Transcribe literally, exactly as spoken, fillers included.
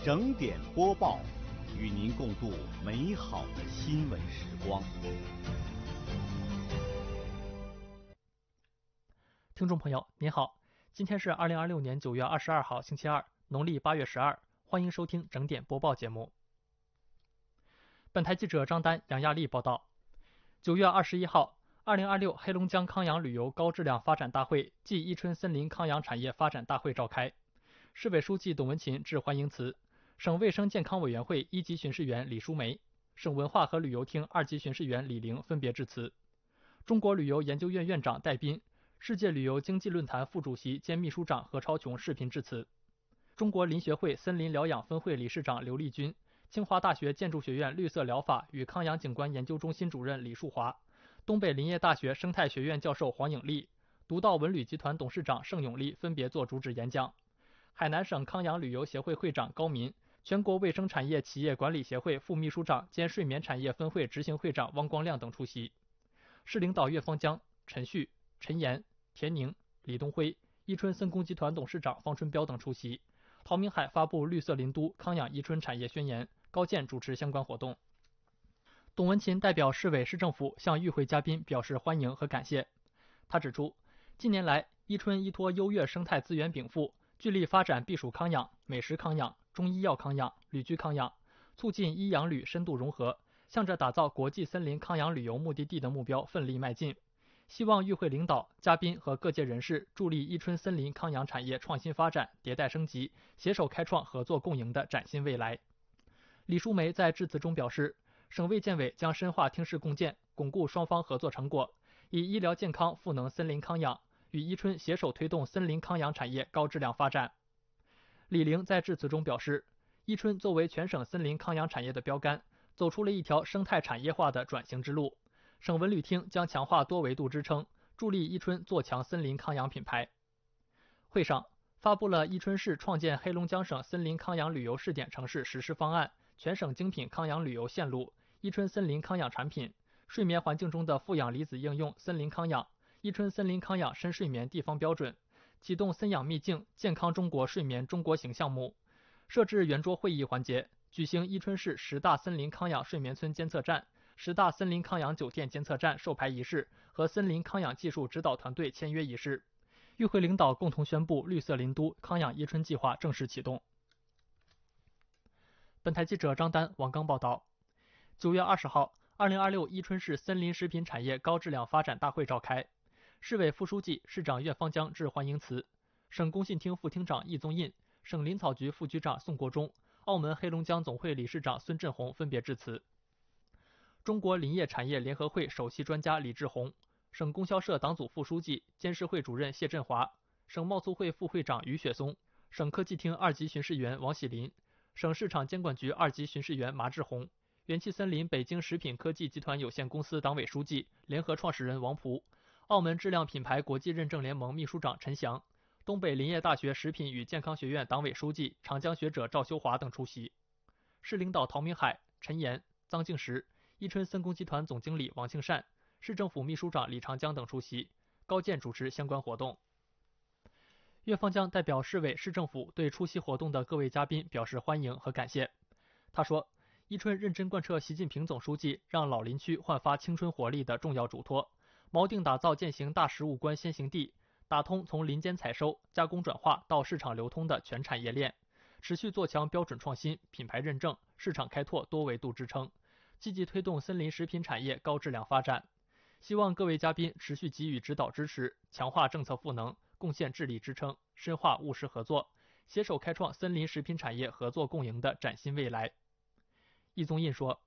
整点播报，与您共度美好的新闻时光。 听众朋友您好，今天是二零二六年九月二十二号星期二，农历八月十二，欢迎收听整点播报节目。本台记者张丹、杨亚丽报道。九月二十一号，二零二六黑龙江康养旅游高质量发展大会暨伊春森林康养产业发展大会召开，市委书记董文勤致欢迎词，省卫生健康委员会一级巡视员李淑梅、省文化和旅游厅二级巡视员李玲分别致辞。中国旅游研究院院长戴斌、世界旅游经济论坛副主席兼秘书长何超琼视频致辞。中国林学会森林疗养分会理事长刘丽君、清华大学建筑学院绿色疗法与康养景观研究中心主任李树华、东北林业大学生态学院教授黄颖丽、独到文旅集团董事长盛永利分别作主旨演讲。海南省康养旅游协会会长高民、全国卫生产业企业管理协会副秘书长兼睡眠产业分会执行会长汪光亮等出席。市领导岳方江、陈旭、陈岩、田宁、李东辉、伊春森工集团董事长方春彪等出席。陶明海发布绿色林都康养伊春产业宣言，高健主持相关活动。董文勤代表市委市政府向与会嘉宾表示欢迎和感谢。他指出，近年来伊春依托优越生态资源禀赋，聚力发展避暑康养、美食康养、中医药康养、旅居康养，促进医养旅深度融合，向着打造国际森林康养旅游目的地的目标奋力迈进。希望与会领导、嘉宾和各界人士助力伊春森林康养产业创新发展、迭代升级，携手开创合作共赢的崭新未来。李淑梅在致辞中表示，省卫健委将深化听市共建，巩固双方合作成果，以医疗健康赋能森林康养，与伊春携手推动森林康养产业高质量发展。李玲在致辞中表示，伊春作为全省森林康养产业的标杆，走出了一条生态产业化的转型之路。省文旅厅将强化多维度支撑，助力伊春做强森林康养品牌。会上发布了伊春市创建黑龙江省森林康养旅游试点城市实施方案、全省精品康养旅游线路、伊春森林康养产品、睡眠环境中的负氧离子应用森林康养、伊春森林康养深睡眠地方标准，启动森养秘境健康中国睡眠中国行项目，设置圆桌会议环节，举行伊春市十大森林康养睡眠村监测站、十大森林康养酒店监测站授牌仪式和森林康养技术指导团队签约仪式。与会领导共同宣布绿色林都康养伊春计划正式启动。本台记者张丹、王刚报道。九月二十号，二零二六伊春市森林食品产业高质量发展大会召开，市委副书记、市长岳方江致欢迎词，省工信厅副厅长易宗印、省林草局副局长宋国忠、澳门黑龙江总会理事长孙振宏分别致辞。中国林业产业联合会首席专家李志宏、省供销社党组副书记、监事会主任谢振华、省贸促会副会长于雪松、省科技厅二级巡视员王喜林、省市场监管局二级巡视员马志宏、元气森林北京食品科技集团有限公司党委书记、联合创始人王璞、澳门质量品牌国际认证联盟秘书长陈翔、东北林业大学食品与健康学院党委书记、长江学者赵修华等出席。市领导陶明海、陈岩、臧敬实、伊春森工集团总经理王庆善、市政府秘书长李长江等出席，高健主持相关活动。岳方江代表市委市政府对出席活动的各位嘉宾表示欢迎和感谢。他说，伊春认真贯彻习近平总书记让老林区焕发青春活力的重要嘱托，锚定打造践行大食物观先行地，打通从林间采收、加工转化到市场流通的全产业链，持续做强标准创新、品牌认证、市场开拓多维度支撑，积极推动森林食品产业高质量发展。希望各位嘉宾持续给予指导支持，强化政策赋能，贡献智力支撑，深化务实合作，携手开创森林食品产业合作共赢的崭新未来。易宗印说，